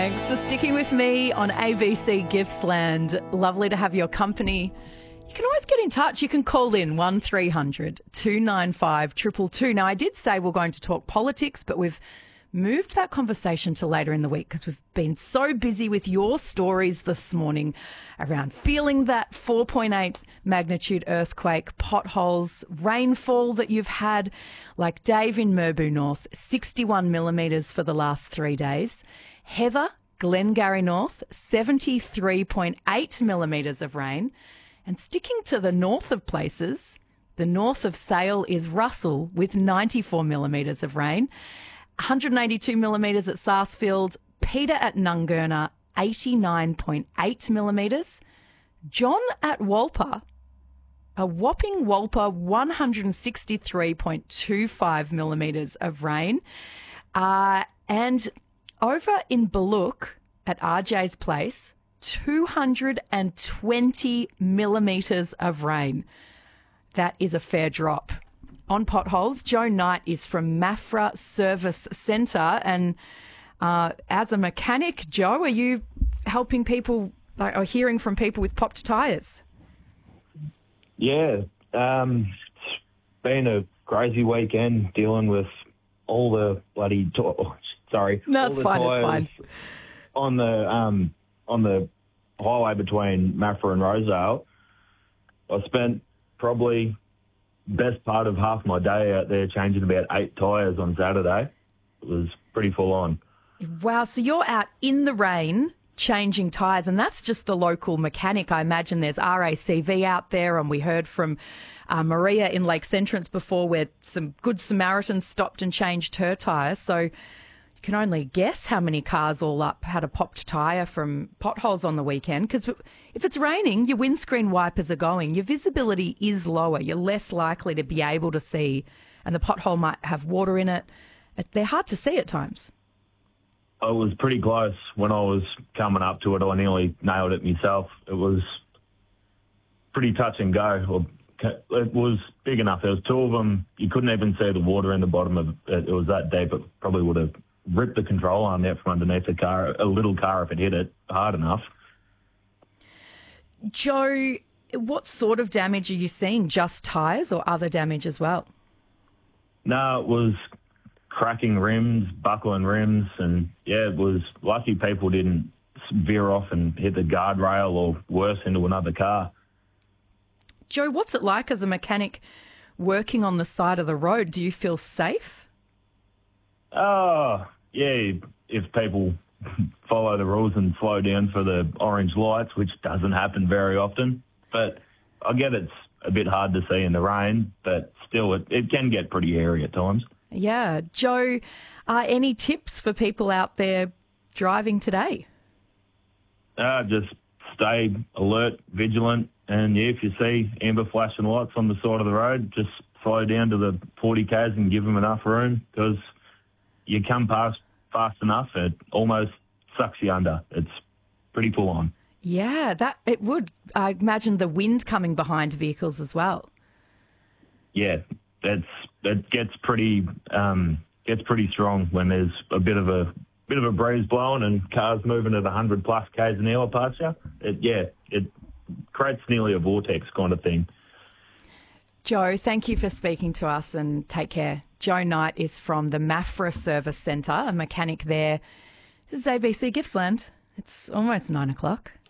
Thanks for sticking with me on ABC Gippsland. Lovely to have your company. You can always get in touch. You can call in 1300 295 222. Now, I did say we're going to talk politics, but we've moved that conversation to later in the week because we've been so busy with your stories this morning around feeling that 4.8 magnitude earthquake, potholes, rainfall that you've had, like Dave in Merbau North, 61 millimetres for the last 3 days. Heather, Glengarry North, 73.8 millimetres of rain. And sticking to the north of places, the north of Sale is Russell with 94 millimetres of rain. 182 millimetres at Sarsfield, Peter at Nungurna, 89.8 millimetres. John at Walper, a whopping Walper, 163.25 millimetres of rain. And over in Baluk at RJ's place, 220 millimetres of rain. That is a fair drop. On potholes, Joe Knight is from Maffra Service Centre. And as a mechanic, Joe, are you helping people or hearing from people with popped tyres? Yeah, it's been a crazy weekend dealing with all the bloody No, it's fine. It's fine. On the highway between Maffra and Rosedale. I spent probably best part of half my day out there changing about 8 tyres on Saturday. It was pretty full on. Wow, so you're out in the rain changing tyres, and that's just the local mechanic. I imagine there's RACV out there, and we heard from Maria in Lakes Entrance before where some good Samaritans stopped and changed her tyres. So you can only guess how many cars all up had a popped tyre from potholes on the weekend, because if it's raining, your windscreen wipers are going, your visibility is lower, you're less likely to be able to see, and the pothole might have water in it. They're hard to see at times. I was pretty close when I was coming up to it. I nearly nailed it myself. It was pretty touch and go. It was big enough. There was 2 of them. You couldn't even see the water in the bottom of it. It was that deep. It probably would have ripped the control arm out from underneath the car, a little car, if it hit it hard enough. Joe, what sort of damage are you seeing? Just tyres or other damage as well? No, it was cracking rims, buckling rims, and yeah, it was lucky people didn't veer off and hit the guardrail or worse into another car. Joe, what's it like as a mechanic working on the side of the road? Do you feel safe? Oh, yeah, if people follow the rules and slow down for the orange lights, which doesn't happen very often. But I get it's a bit hard to see in the rain, but still it can get pretty hairy at times. Yeah. Joe, any tips for people out there driving today? Just stay alert, vigilant, and yeah, if you see amber flashing lights on the side of the road, just slow down to the 40 k's and give them enough room, because you come past fast enough, it almost sucks you under. It's pretty full on. Yeah, that it would. I imagine the wind coming behind vehicles as well. Yeah, it gets pretty strong when there's a bit of a breeze blowing and cars moving at 100 plus k's an hour past you. It creates nearly a vortex kind of thing. Joe, thank you for speaking to us, and take care. Joe Knight is from the Maffra Service Centre, a mechanic there. This is ABC Gippsland. It's almost 9 o'clock.